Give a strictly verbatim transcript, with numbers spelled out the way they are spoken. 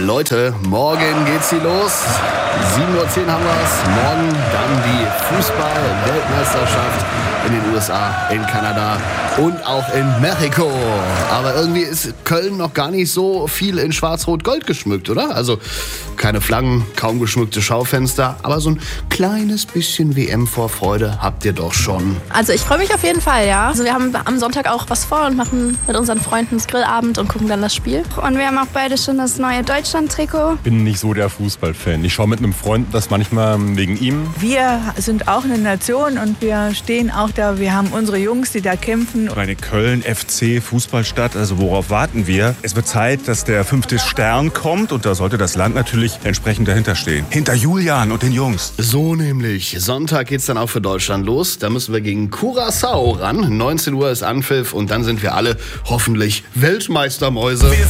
Leute, morgen geht's hier los. sieben Uhr zehn haben wir's. Morgen dann die Fußball-Weltmeisterschaft in den U S A, in Kanada und auch in Mexiko. Aber irgendwie ist Köln noch gar nicht so viel in Schwarz-Rot-Gold geschmückt, oder? Also keine Flaggen, kaum geschmückte Schaufenster, aber so ein kleines bisschen W M-Vorfreude habt ihr doch schon. Also ich freue mich auf jeden Fall, ja. Also wir haben am Sonntag auch was vor und machen mit unseren Freunden das Grillabend und gucken dann das Spiel. Und wir haben auch beide schon das neue Deutschland-Trikot. Bin nicht so der Fußballfan. Ich schaue mit einem Freund das manchmal wegen ihm. Wir sind auch eine Nation und wir stehen auch da. Wir haben unsere Jungs, die da kämpfen. Eine Köln F C Fußballstadt, also worauf warten wir? Es wird Zeit, dass der fünfte Stern kommt und da sollte das Land natürlich entsprechend dahinter stehen. Hinter Julian und den Jungs. So nämlich. Sonntag geht's dann auch für Deutschland los. Da müssen wir gegen Curaçao ran. neunzehn Uhr ist Anpfiff und dann sind wir alle hoffentlich Weltmeistermäuse.